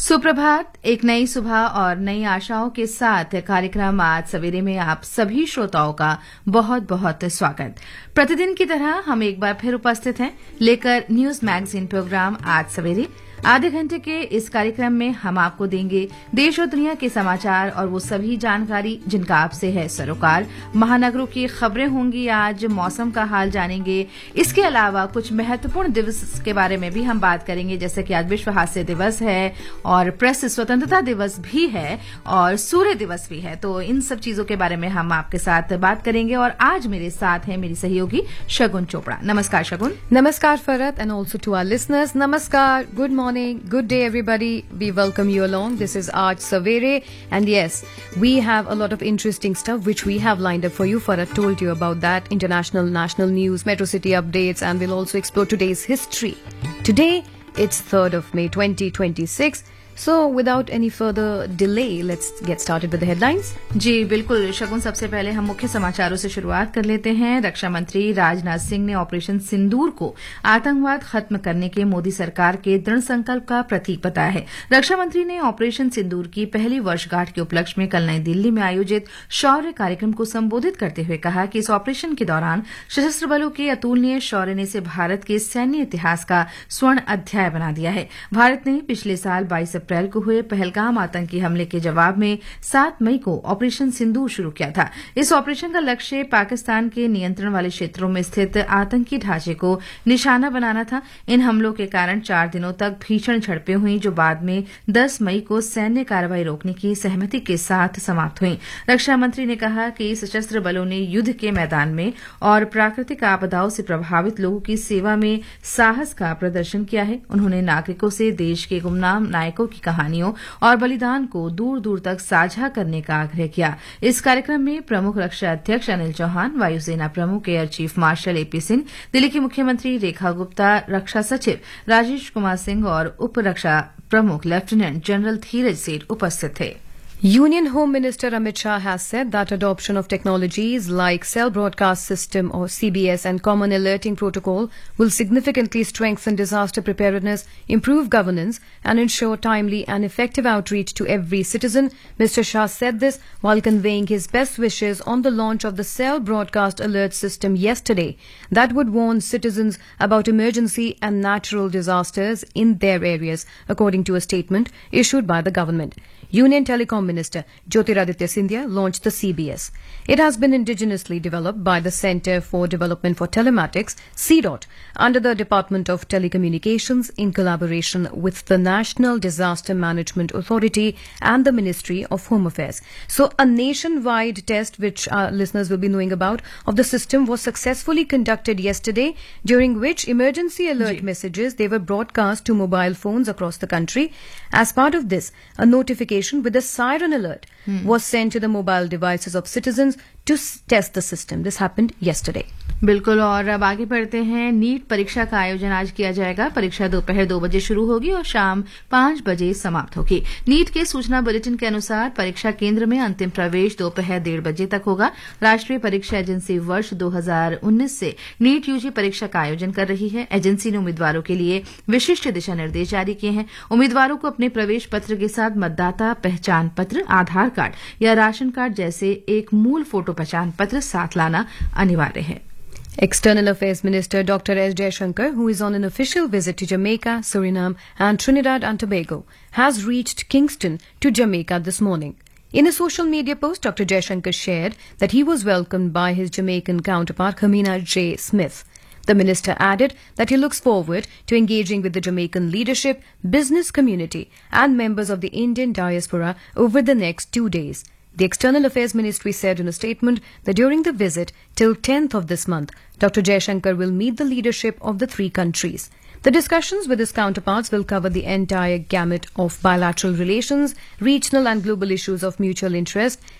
सुप्रभात। एक नई सुबह और नई आशाओं के साथ कार्यक्रम आज सवेरे में आप सभी श्रोताओं का बहुत बहुत स्वागत। प्रतिदिन की तरह हम एक बार फिर उपस्थित हैं लेकर न्यूज मैगजीन प्रोग्राम आज सवेरे। आधे घंटे के इस कार्यक्रम में हम आपको देंगे देश और दुनिया के समाचार और वो सभी जानकारी जिनका आपसे है सरोकार। महानगरों की खबरें होंगी, आज मौसम का हाल जानेंगे। इसके अलावा कुछ महत्वपूर्ण दिवस के बारे में भी हम बात करेंगे, जैसे कि आज विश्व हास्य दिवस है और प्रेस स्वतंत्रता दिवस भी है और सूर्य दिवस भी है। तो इन सब चीजों के बारे में हम आपके साथ बात करेंगे और आज मेरे साथ है मेरी सहयोगी शगुन चोपड़ा। नमस्कार शगुन। Namaskar Farat, and also to our listeners, Namaskar, good morning, good day everybody. We welcome you along. This is Aaj Savere, and yes, we have a lot of interesting stuff which we have lined up for you. Farat told you about that, international, national news, Metro City updates, and we'll also explore today's history. Today, it's 3rd of May 2026. So, without any further delay, let's get started with the headlines. जी बिल्कुल शगुन, सबसे पहले हम मुख्य समाचारों से शुरुआत कर लेते हैं। रक्षा मंत्री राजनाथ सिंह ने ऑपरेशन सिंदूर को आतंकवाद खत्म करने के मोदी सरकार के दृढ़ संकल्प का प्रतीक बताया है। रक्षा मंत्री ने ऑपरेशन सिंदूर की पहली वर्षगांठ के उपलक्ष्य में कल नई दिल्ली में आयोजित शौर्य कार्यक्रम को संबोधित करते हुए कहा कि इस ऑपरेशन के दौरान सशस्त्र बलों के अतुलनीय शौर्य ने इसे भारत के सैन्य इतिहास का स्वर्ण अध्याय बना दिया है। भारत ने पिछले साल 22 अप्रैल को हुए पहलगाम आतंकी हमले के जवाब में 7 मई को ऑपरेशन सिंदूर शुरू किया था। इस ऑपरेशन का लक्ष्य पाकिस्तान के नियंत्रण वाले क्षेत्रों में स्थित आतंकी ढांचे को निशाना बनाना था। इन हमलों के कारण 4 दिनों तक भीषण झड़पें हुई, जो बाद में 10 मई को सैन्य कार्रवाई रोकने की सहमति के साथ समाप्त हुई। रक्षा मंत्री ने कहा कि सशस्त्र बलों ने युद्ध के मैदान में और प्राकृतिक आपदाओं से प्रभावित लोगों की सेवा में साहस का प्रदर्शन किया है। उन्होंने नागरिकों से देश के गुमनाम नायकों की कहानियों और बलिदान को दूर दूर तक साझा करने का आग्रह किया। इस कार्यक्रम में प्रमुख रक्षा अध्यक्ष अनिल चौहान, वायुसेना प्रमुख air chief marshal AP Singh, Delhi की मुख्यमंत्री रेखा गुप्ता, रक्षा सचिव राजेश कुमार सिंह और उप रक्षा प्रमुख लेफ्टिनेंट जनरल धीरज सेठ उपस्थित थे। Union Home Minister Amit Shah has said that adoption of technologies like Cell Broadcast System or CBS and Common Alerting Protocol will significantly strengthen disaster preparedness, improve governance and ensure timely and effective outreach to every citizen. Mr. Shah said this while conveying his best wishes on the launch of the Cell Broadcast Alert System yesterday that would warn citizens about emergency and natural disasters in their areas, according to a statement issued by the government. Union Telecom Minister Jyotiraditya Scindia launched the CBS. It has been indigenously developed by the Centre for Development for Telematics, CDOT, under the Department of Telecommunications in collaboration with the National Disaster Management Authority and the Ministry of Home Affairs. So a nationwide test, which our listeners will be knowing about, of the system was successfully conducted yesterday, during which emergency alert messages, they were broadcast to mobile phones across the country. As part of this, a notification with a siren alert was sent to the mobile devices of citizens to test the system. This happened yesterday. बिल्कुल, और अब आगे बढ़ते हैं। NEET परीक्षा का आयोजन आज किया जाएगा। परीक्षा दोपहर 2 बजे शुरू होगी और शाम 5 बजे समाप्त होगी। नीट के सूचना बुलेटिन के अनुसार परीक्षा केंद्र में अंतिम प्रवेश दोपहर 1:30 बजे तक होगा। राष्ट्रीय परीक्षा एजेंसी वर्ष 2019 से नीट यूजी परीक्षा का आयोजन कर रही है। एजेंसी ने उम्मीदवारों के लिए विशिष्ट दिशा निर्देश जारी किए हैं। उम्मीदवारों को अपने प्रवेश पत्र के साथ मतदाता पहचान पत्र, आधार कार्ड या राशन कार्ड जैसे एक मूल फोटो पहचान पत्र साथ लाना अनिवार्य है। External Affairs Minister Dr. S. Jaishankar, who is on an official visit to Jamaica, Suriname and Trinidad and Tobago, has reached Kingston to Jamaica this morning. In a social media post, Dr. Jaishankar shared that he was welcomed by his Jamaican counterpart, Kamina J. Smith. The minister added that he looks forward to engaging with the Jamaican leadership, business community and members of the Indian diaspora over the next 2 days. The External Affairs Ministry said in a statement that during the visit till 10th of this month, Dr. Jaishankar will meet the leadership of the 3 countries. The discussions with his counterparts will cover the entire gamut of bilateral relations, regional and global issues of mutual interest,